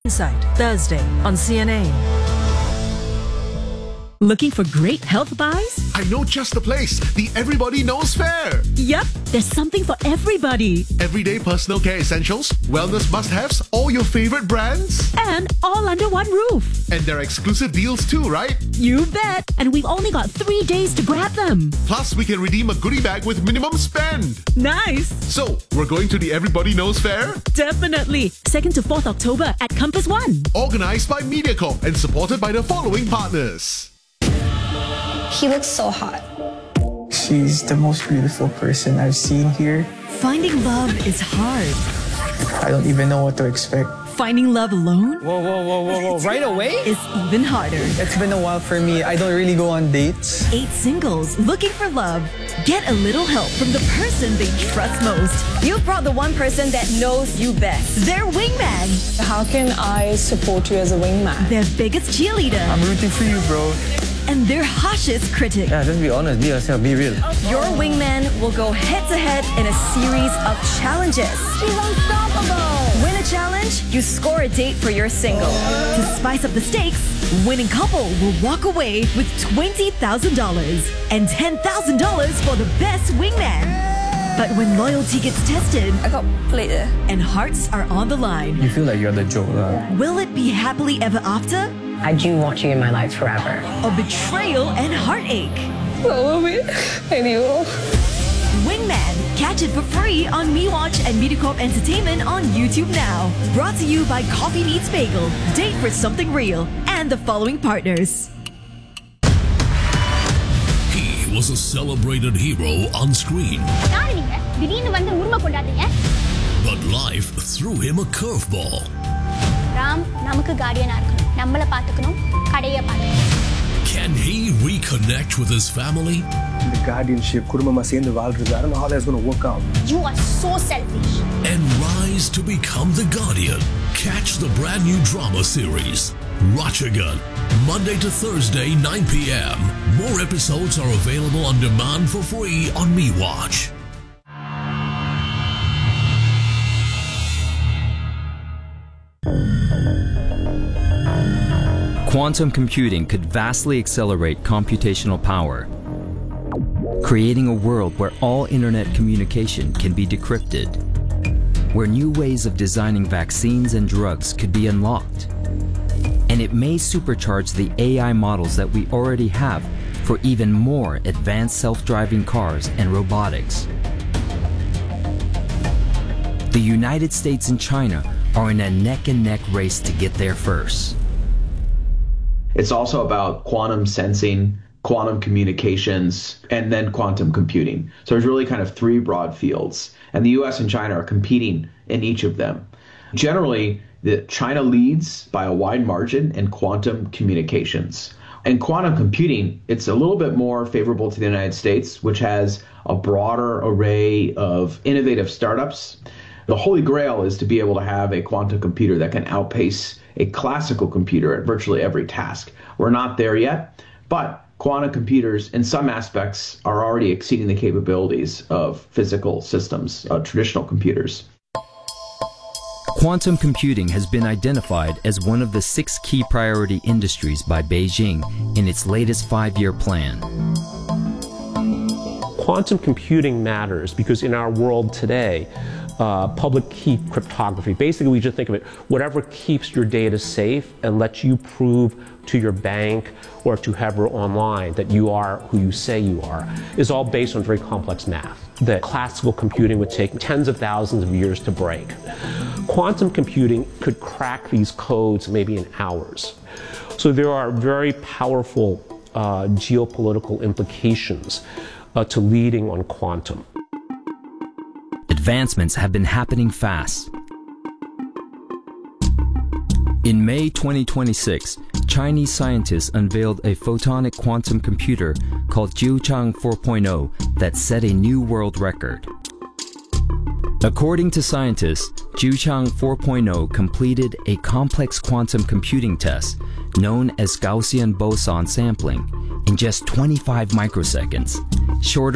Insight, Thursday on CNA. Looking for great health buys? I know just the place, the Everybody Knows Fair. Yup, there's something for everybody. Everyday personal care essentials, wellness must-haves, all your favorite brands. And all under one roof. And there are exclusive deals too, right? You bet. And we've only got 3 days to grab them. Plus, we can redeem a goodie bag with minimum spend. Nice. So, we're going to the Everybody Knows Fair? Definitely. 2nd to 4th October at Compass One. Organized by MediaCorp and supported by the following partners. He looks so hot. She's the most beautiful person I've seen here. Finding love is hard. I don't even know what to expect. Finding love alone? Whoa. Right away? Is even harder. It's been a while for me. I don't really go on dates. 8 singles looking for love. Get a little help from the person they trust most. You've brought the one person that knows you best. Their wingman. How can I support you as a wingman? Their biggest cheerleader. I'm rooting for you, bro. And their harshest critic. Yeah, just be honest, be yourself, be real. Your wingman will go head-to-head in a series of challenges. She's unstoppable! Win a challenge, you score a date for your single. To spice up the stakes, winning couple will walk away with $20,000 and $10,000 for the best wingman. But when loyalty gets tested, I got played there. And hearts are on the line, You feel like you're the joke, will it be happily ever after? I do want you in my life forever. Or betrayal and heartache? All of it. Anyway. Wingman, catch it for free on MeWatch and MediaCorp Entertainment on YouTube now. Brought to you by Coffee Meets Bagel, Date for Something Real, and the following partners. He was a celebrated hero on screen. But life threw him a curveball. Can he reconnect with his family? The guardianship, Kurumama சேர்ந்து வாழ்றது, I don't know how that's going to work out. You are so selfish. And rise to become the Guardian. Catch the brand new drama series, Rachagan, Monday to Thursday, 9 p.m. More episodes are available on demand for free on MeWatch. Quantum computing could vastly accelerate computational power, creating a world where all internet communication can be decrypted, where new ways of designing vaccines and drugs could be unlocked. And it may supercharge the AI models that we already have for even more advanced self-driving cars and robotics. The United States and China are in a neck-and-neck race to get there first. It's also about quantum sensing, quantum communications, and then quantum computing. So there's really kind of 3 broad fields, and the US and China are competing in each of them. Generally, China leads by a wide margin in quantum communications. In quantum computing, it's a little bit more favorable to the United States, which has a broader array of innovative startups. The holy grail is to be able to have a quantum computer that can outpace a classical computer at virtually every task. We're not there yet, but quantum computers in some aspects are already exceeding the capabilities of physical systems, traditional computers. Quantum computing has been identified as one of the 6 key priority industries by Beijing in its latest 5-year plan. Quantum computing matters because in our world today, public key cryptography. Basically, we just think of it, whatever keeps your data safe and lets you prove to your bank or to whoever online that you are who you say you are, is all based on very complex math that classical computing would take tens of thousands of years to break. Quantum computing could crack these codes maybe in hours. So there are very powerful geopolitical implications to leading on quantum. Advancements have been happening fast. In May 2026, Chinese scientists unveiled a photonic quantum computer called Jiuchang 4.0 that set a new world record. According to scientists, Jiuchang 4.0 completed a complex quantum computing test known as Gaussian boson sampling in just 25 microseconds, shorter